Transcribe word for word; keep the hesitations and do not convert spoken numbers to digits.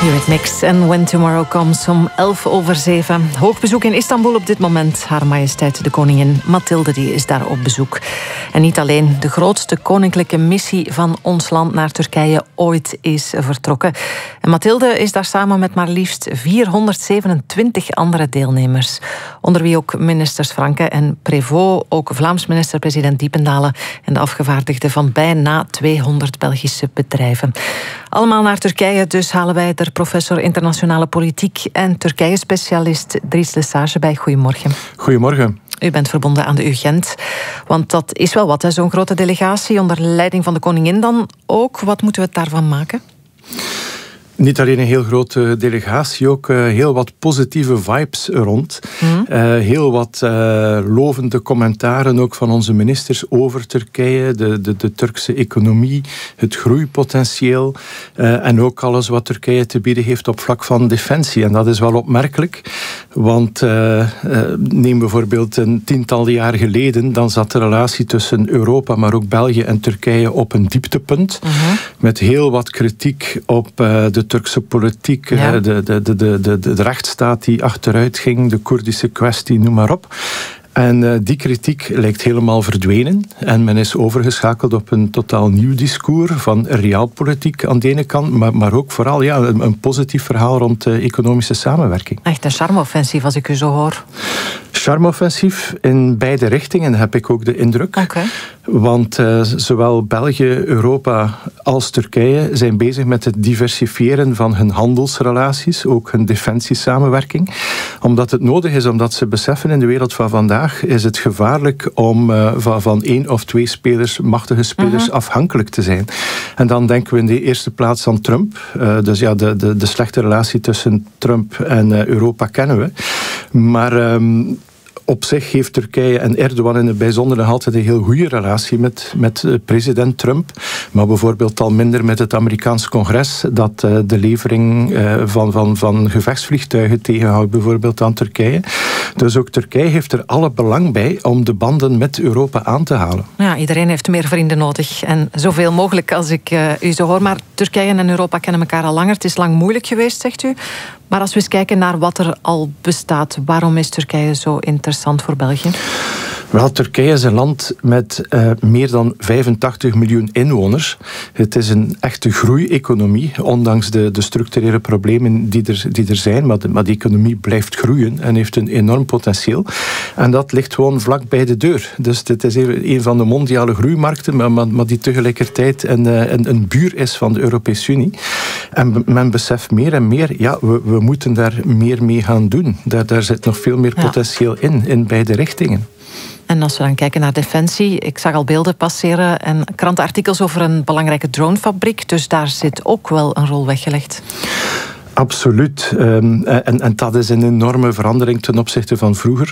Eurythmics en When Tomorrow Comes om elf over zeven. Hoog bezoek in Istanbul op dit moment. Haar majesteit de koningin Mathilde die is daar op bezoek. En niet alleen. De grootste koninklijke missie van ons land naar Turkije ooit is vertrokken. En Mathilde is daar samen met maar liefst vierhonderdzevenentwintig andere deelnemers. Onder wie ook ministers Franke en Prévost, ook Vlaams minister-president Diependalen en de afgevaardigden van bijna tweehonderd Belgische bedrijven. Allemaal naar Turkije, dus halen wij er professor internationale politiek en Turkije-specialist Dries Lesage bij. Goedemorgen. Goedemorgen. U bent verbonden aan de U Gent, want dat is wel wat, hè, zo'n grote delegatie onder leiding van de koningin dan ook. Wat moeten we daarvan maken? Niet alleen een heel grote delegatie, ook uh, heel wat positieve vibes rond. Mm. Uh, heel wat uh, lovende commentaren ook van onze ministers over Turkije, de, de, de Turkse economie, het groeipotentieel uh, en ook alles wat Turkije te bieden heeft op vlak van defensie. En dat is wel opmerkelijk, want uh, uh, neem bijvoorbeeld een tiental jaar geleden, dan zat de relatie tussen Europa, maar ook België en Turkije op een dieptepunt, mm-hmm. met heel wat kritiek op uh, de Turkse politiek, ja. de, de, de, de, de, de rechtsstaat die achteruit ging, de Koerdische kwestie, noem maar op. En uh, die kritiek lijkt helemaal verdwenen. En men is overgeschakeld op een totaal nieuw discours van realpolitiek aan de ene kant, maar, maar ook vooral ja, een, een positief verhaal rond uh, economische samenwerking. Echt een charme-offensief, als ik u zo hoor. Charme-offensief in beide richtingen, heb ik ook de indruk. Okay. Want uh, zowel België, Europa als Turkije zijn bezig met het diversifiëren van hun handelsrelaties, ook hun defensiesamenwerking. Omdat het nodig is, omdat ze beseffen in de wereld van vandaag is het gevaarlijk om uh, van, van één of twee spelers, machtige spelers, mm-hmm. afhankelijk te zijn. En dan denken we in de eerste plaats aan Trump. Uh, dus ja, de, de, de slechte relatie tussen Trump en uh, Europa kennen we. Maar Um, op zich heeft Turkije en Erdogan in het bijzonder nog altijd een heel goede relatie met, met president Trump. Maar bijvoorbeeld al minder met het Amerikaans congres, dat uh, de levering uh, van, van, van gevechtsvliegtuigen tegenhoudt, bijvoorbeeld aan Turkije. Dus ook Turkije heeft er alle belang bij om de banden met Europa aan te halen. Ja, iedereen heeft meer vrienden nodig. En zoveel mogelijk als ik uh, u zo hoor. Maar Turkije en Europa kennen elkaar al langer. Het is lang moeilijk geweest, zegt u. Maar als we eens kijken naar wat er al bestaat, waarom is Turkije zo interessant voor België? Wel, Turkije is een land met uh, meer dan vijfentachtig miljoen inwoners. Het is een echte groeieconomie, ondanks de, de structurele problemen die er, die er zijn. Maar, de, maar die economie blijft groeien en heeft een enorm potentieel. En dat ligt gewoon vlak bij de deur. Dus dit is een van de mondiale groeimarkten, maar, maar, maar die tegelijkertijd een, een, een buur is van de Europese Unie. En men beseft meer en meer, ja, we, we moeten daar meer mee gaan doen. Daar, daar zit nog veel meer potentieel ja. in, in beide richtingen. En als we dan kijken naar defensie, ik zag al beelden passeren en krantenartikels over een belangrijke dronefabriek, dus daar zit ook wel een rol weggelegd. Absoluut. Um, en, en dat is een enorme verandering ten opzichte van vroeger.